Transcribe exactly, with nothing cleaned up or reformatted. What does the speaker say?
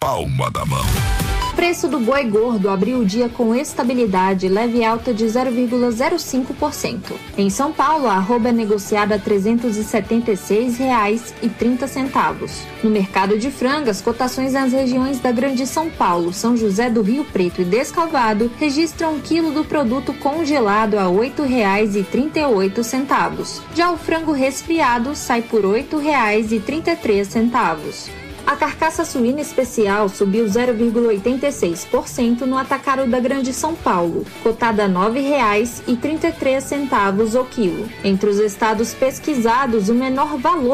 palma da mão. O preço do boi gordo abriu o dia com estabilidade, leve alta de zero vírgula zero cinco por cento. Em São Paulo, a arroba é negociada a trezentos e setenta e seis reais e trinta centavos. No mercado de frango, as cotações nas regiões da Grande São Paulo, São José do Rio Preto e Descalvado registram um quilo do produto congelado a oito reais e trinta e oito centavos. Já o frango resfriado sai por oito reais e trinta e três centavos. A carcaça suína especial subiu zero vírgula oitenta e seis por cento no atacado da Grande São Paulo, cotada a nove reais e trinta e três centavos o quilo. Entre os estados pesquisados, o menor valor